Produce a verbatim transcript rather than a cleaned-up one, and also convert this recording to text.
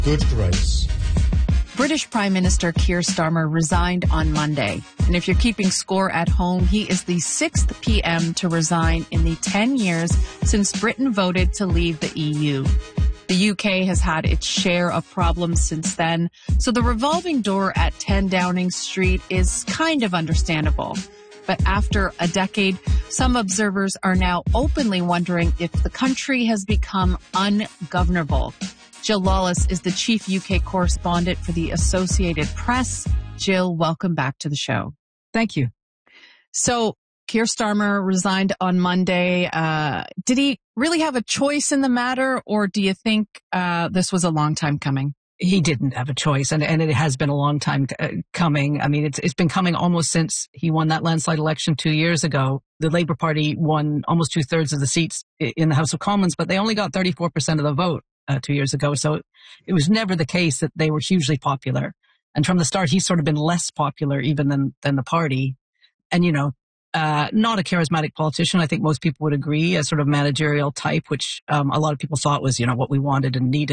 good grace. British Prime Minister Keir Starmer resigned on Monday. And if you're keeping score at home, he is the sixth P M to resign in the ten years since Britain voted to leave the E U. The U K has had its share of problems since then, so the revolving door at ten Downing Street is kind of understandable. But after a decade, some observers are now openly wondering if the country has become ungovernable. Jill Lawless is the chief U K correspondent for the Associated Press. Jill, welcome back to the show. Thank you. So, Keir Starmer resigned on Monday. Uh, did he really have a choice in the matter, or do you think uh, this was a long time coming? He didn't have a choice, and, and it has been a long time uh, coming. I mean, it's it's been coming almost since he won that landslide election two years ago. The Labour Party won almost two-thirds of the seats in the House of Commons, but they only got thirty-four percent of the vote uh, two years ago. So it was never the case that they were hugely popular. And from the start, he's sort of been less popular even than, than the party. And, you know, uh, not a charismatic politician. I think most people would agree, a sort of managerial type, which um, a lot of people thought was, you know, what we wanted and needed.